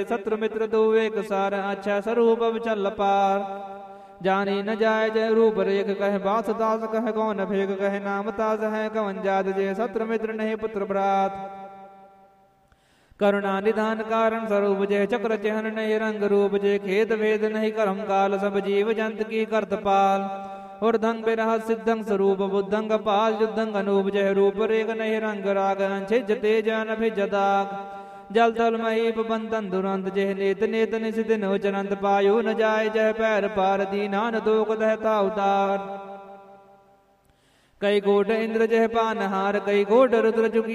सत्र मित्र दो एक सार अच्छा स्वरूप चल पार। जानी न जाय जय रूप रेख कह बास दास कह कौन भेग कह नाम ताज है कवन जात जय सत्र मित्र नहीं पुत्र भ्रात। करुणा निधान कारण स्वरूप जय चक्र चिहन नहीं रंग रूप जय खेद भेद नहीं कर्म काल सब जीव जंत की करत पाल। उर्धंग बिरह सिद्धंग स्वरूप बुद्धंग पाल युद्धंग अनूप जय रूप रेख नहीं रंग राग अंछिज तेज अनभिज दाग। जल थल महीप बंधन दुरंत जह नेत नेत निशित नो चरंत पायु न जाय जय पैर पार दीनान दोक दहता उतार। कई कोट इंद्र जह पानहार कई कोट रुद्र चुकी